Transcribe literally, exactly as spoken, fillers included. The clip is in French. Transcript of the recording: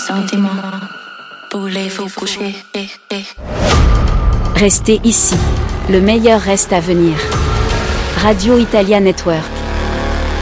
sentiments. Voulez-vous coucher? Restez ici. Le meilleur reste à venir. Radio Italia Network.